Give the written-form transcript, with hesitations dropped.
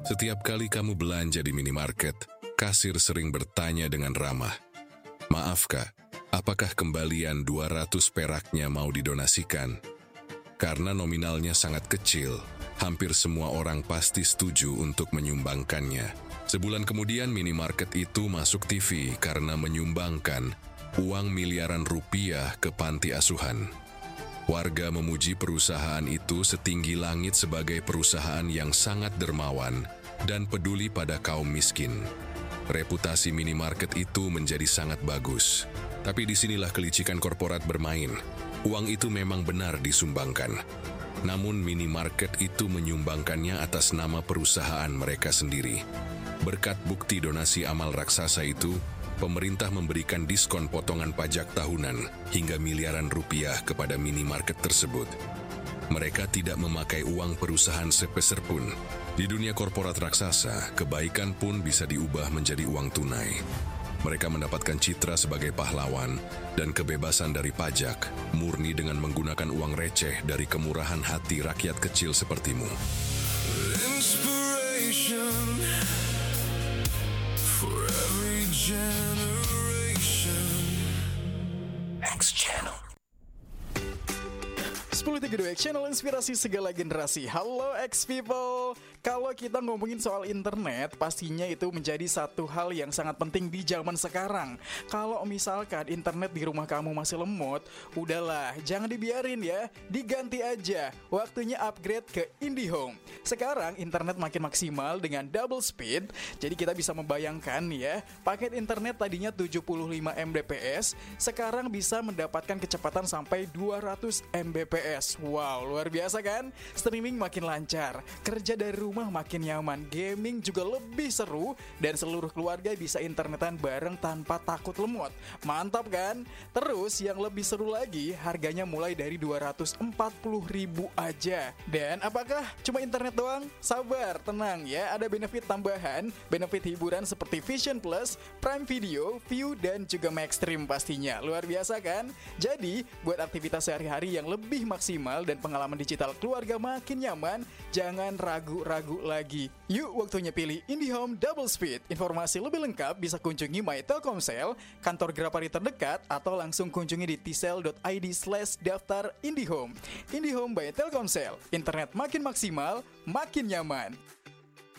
Setiap kali kamu belanja di minimarket, kasir sering bertanya dengan ramah, "Maaf kak, apakah kembalian 200 peraknya mau didonasikan?" Karena nominalnya sangat kecil, hampir semua orang pasti setuju untuk menyumbangkannya. Sebulan kemudian minimarket itu masuk TV karena menyumbangkan uang miliaran rupiah ke panti asuhan. Warga memuji perusahaan itu setinggi langit sebagai perusahaan yang sangat dermawan dan peduli pada kaum miskin. Reputasi minimarket itu menjadi sangat bagus. Tapi disinilah kelicikan korporat bermain. Uang itu memang benar disumbangkan. Namun minimarket itu menyumbangkannya atas nama perusahaan mereka sendiri. Berkat bukti donasi amal raksasa itu, pemerintah memberikan diskon potongan pajak tahunan hingga miliaran rupiah kepada minimarket tersebut. Mereka tidak memakai uang perusahaan sepeser pun. Di dunia korporat raksasa, kebaikan pun bisa diubah menjadi uang tunai. Mereka mendapatkan citra sebagai pahlawan dan kebebasan dari pajak, murni dengan menggunakan uang receh dari kemurahan hati rakyat kecil sepertimu. Inspiration for every generation. X Channel 1032 Channel inspirasi segala generasi. Halo X people. Kalau kita ngomongin soal internet, pastinya itu menjadi satu hal yang sangat penting di zaman sekarang. Kalau misalkan internet di rumah kamu masih lemot, udahlah, jangan dibiarin ya, diganti aja. Waktunya upgrade ke IndiHome. Sekarang internet makin maksimal dengan double speed. Jadi kita bisa membayangkan ya, paket internet tadinya 75 Mbps, sekarang bisa mendapatkan kecepatan sampai 200 Mbps. Wow, luar biasa kan? Streaming makin lancar, kerja dari rumah makin nyaman, gaming juga lebih seru, dan seluruh keluarga bisa internetan bareng tanpa takut lemot. Mantap kan? Terus yang lebih seru lagi, harganya mulai dari 240.000 aja. Dan apakah cuma internet doang? Sabar, tenang ya, ada benefit tambahan, benefit hiburan seperti Vision Plus, Prime Video, View, dan juga Maxstream pastinya. Luar biasa kan? Jadi, buat aktivitas sehari-hari yang lebih maksimal dan pengalaman digital keluarga makin nyaman, jangan ragu-ragu lagi. Yuk, waktunya pilih IndiHome Double Speed. Informasi lebih lengkap bisa kunjungi My Telkomsel, kantor Grapari terdekat, atau langsung kunjungi di tsel.id/daftar IndiHome. IndiHome by Telkomsel. Internet makin maksimal, makin nyaman.